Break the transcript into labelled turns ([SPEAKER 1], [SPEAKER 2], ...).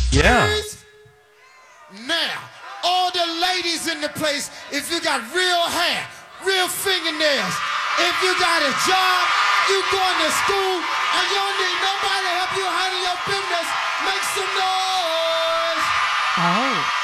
[SPEAKER 1] Yeah.
[SPEAKER 2] Freeze. Now, all the ladies in the place, if you got real hair, real fingernails, if you got a job, you going to school, and you don't need nobody to help you handle your business, make some noise.
[SPEAKER 3] Oh.